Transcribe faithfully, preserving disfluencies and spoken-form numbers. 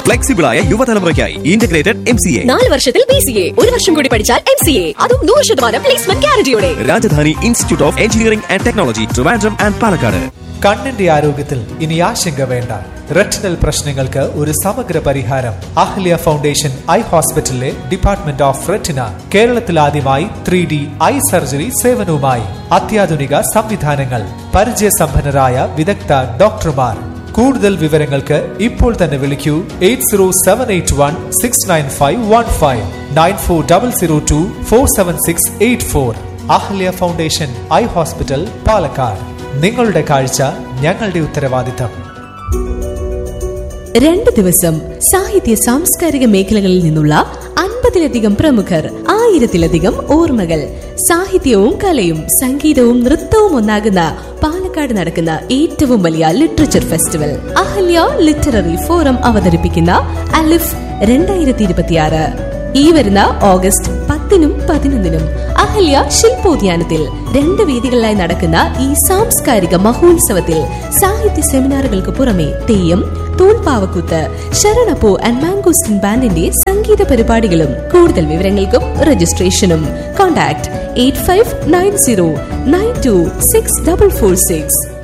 Flexible ആയ യുവതലമുറയ്ക്കായി integrated M C A. നാല് വർഷത്തിൽ ബി സി എ, ഒരു വർഷം കൂടി പഠിച്ചാൽ എം സി എ, അതും നൂറ് ശതമാനം placement ഗ്യാരണ്ടിയോടെ. Rajdhani institute of engineering and technology, Trivandrum and Palakkad. കണ്ണിന്റെ ആരോഗ്യത്തിൽ ഇനി ആശങ്ക വേണ്ട. റെറ്റിനൽ പ്രശ്നങ്ങൾക്ക് ഒരു സമഗ്ര പരിഹാരം. അഹ്ല്യ ഫൗണ്ടേഷൻ ഐ ഹോസ്പിറ്റലിലെ ഡിപ്പാർട്ട്മെന്റ് ഓഫ് റെറ്റിന കേരളത്തിൽ ആദ്യമായി ത്രീ ഡി ഐ സർജറി സേവനവുമായി. അത്യാധുനിക സംവിധാനങ്ങൾ, പരിചയസമ്പന്നരായ വിദഗ്ധ ഡോക്ടർമാർ. കൂടുതൽ വിവരങ്ങൾക്ക് ഇപ്പോൾ തന്നെ വിളിക്കൂ eight zero seven eight one six nine five one five nine four double zero to four seven six eight four. Ahalia foundation eye hospital, Palakkad. നിങ്ങളുടെ കാഴ്ച ഞങ്ങളുടെ ഉത്തരവാദിത്തം. രണ്ട് ദിവസം സാഹിത്യ സാംസ്കാരിക മേഖലകളിൽ നിന്നുള്ള അൻപതിലധികം പ്രമുഖർ, ആയിരത്തിലധികം ഓർമ്മകൾ. സാഹിത്യവും കലയും സംഗീതവും നൃത്തവും ഒന്നാകുന്ന പാലക്കാട് നടക്കുന്ന ഏറ്റവും വലിയ literature festival Ahalya literary forum അവതരിപ്പിക്കുന്ന അലിഫ് രണ്ടായിരത്തി ഇരുപത്തിയാറ് ഈ വരുന്ന ഓഗസ്റ്റ് പത്തിനും പതിനൊന്നിനും അഹല്യ ശില്പോദ്യാനത്തിൽ രണ്ട് വേദികളിലായി നടക്കുന്ന ഈ സാംസ്കാരിക മഹോത്സവത്തിൽ സാഹിത്യ സെമിനാറുകൾക്ക് പുറമെ തെയ്യം, തൂൺപാവക്കൂത്ത്, ശരണപ്പൂ ആൻഡ് മാംഗോസ്റ്റിൻ ബാൻഡിന്റെ സംഗീത പരിപാടികളും. കൂടുതൽ വിവരങ്ങൾക്കും രജിസ്ട്രേഷനും contact eight five nine zero nine to six double four six.